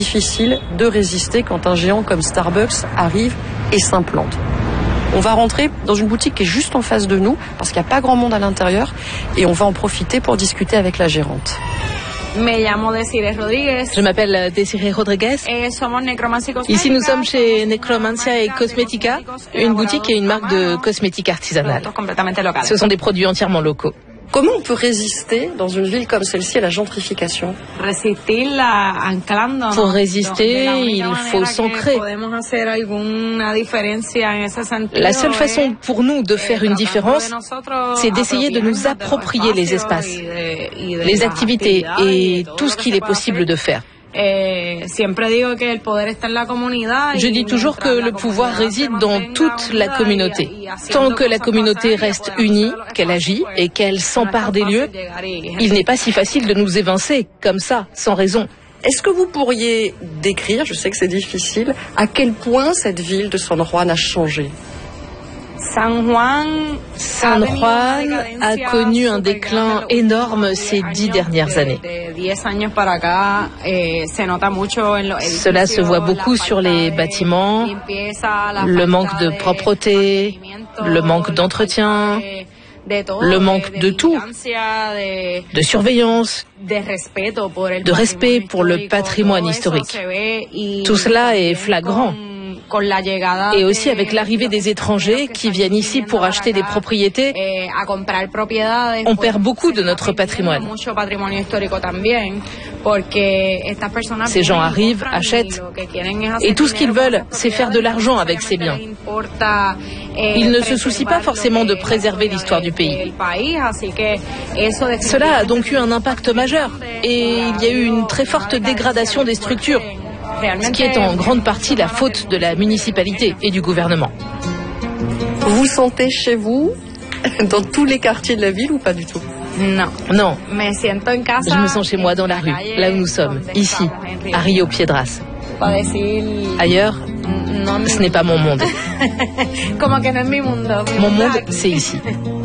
Difficile de résister quand un géant comme Starbucks arrive et s'implante. On va rentrer dans une boutique qui est juste en face de nous, parce qu'il n'y a pas grand monde à l'intérieur, et on va en profiter pour discuter avec la gérante. Je m'appelle Desiree Rodriguez. Ici, nous sommes chez Necromancia et Cosmetica, une boutique et une marque de cosmétiques artisanales. Ce sont des produits entièrement locaux. Comment on peut résister dans une ville comme celle-ci à la gentrification? Pour résister, il faut s'ancrer. La seule façon pour nous de faire une différence, c'est d'essayer de nous approprier les espaces, les activités et tout ce qu'il est possible de faire. Je dis toujours que le pouvoir réside dans toute la communauté. Tant que la communauté reste unie, qu'elle agit et qu'elle s'empare des lieux, il n'est pas si facile de nous évincer comme ça, sans raison. Est-ce que vous pourriez décrire, je sais que c'est difficile, à quel point cette ville de San Juan a changé? San Juan a connu un déclin énorme ces 10 dernières années. Cela se voit beaucoup sur les bâtiments, le manque de propreté, le manque d'entretien, le manque de tout, de surveillance, de respect pour le patrimoine historique. Tout cela est flagrant. Et aussi avec l'arrivée des étrangers qui viennent ici pour acheter des propriétés, on perd beaucoup de notre patrimoine. Ces gens arrivent, achètent, et tout ce qu'ils veulent, c'est faire de l'argent avec ces biens. Ils ne se soucient pas forcément de préserver l'histoire du pays. Cela a donc eu un impact majeur, et il y a eu une très forte dégradation des structures. Ce qui est en grande partie la faute de la municipalité et du gouvernement. Vous sentez chez vous, dans tous les quartiers de la ville ou pas du tout? Non. Je me sens chez moi dans la rue, là où nous sommes, ici, à Rio Piedras. Ailleurs, ce n'est pas mon monde. Mon monde, c'est ici.